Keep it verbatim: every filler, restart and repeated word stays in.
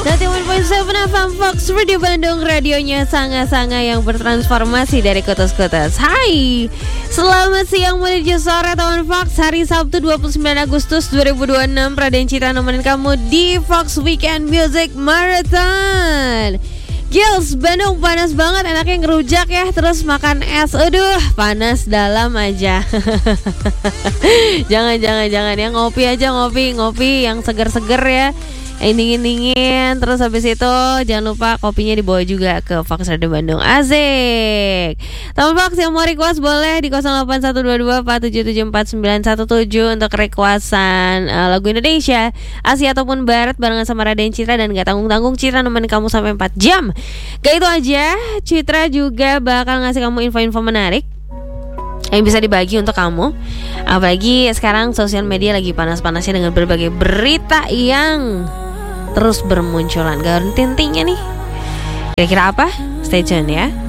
satu koma tujuh F M Fox Radio Bandung, radionya Sanga-Sanga yang bertransformasi dari kota ke kota. Hai, selamat siang menuju sore teman Fox. Hari Sabtu dua puluh sembilan Agustus dua ribu dua puluh enam, Raden Citra nemenin kamu di Fox Weekend Music Marathon. Gils, Bandung panas banget, enaknya ngerujak ya, terus makan es. Aduh, panas dalam aja. Jangan, jangan, jangan ya, ngopi aja, ngopi, ngopi yang seger-seger ya, yang dingin-dingin. Terus habis itu jangan lupa kopinya dibawa juga ke Fox Radio Bandung. Asik. Teman Fox yang mau request boleh di nol delapan satu dua dua empat tujuh tujuh empat sembilan satu tujuh untuk requestan uh, lagu Indonesia, Asia ataupun Barat barengan sama Raden Citra, dan gak tanggung-tanggung Citra nemenin kamu sampai empat jam. Gak itu aja, Citra juga bakal ngasih kamu info-info menarik yang bisa dibagi untuk kamu. Apalagi sekarang sosial media lagi panas-panasnya dengan berbagai berita yang terus bermunculan. Gak henti-hentinya nih. Kira-kira apa? Stay tune ya.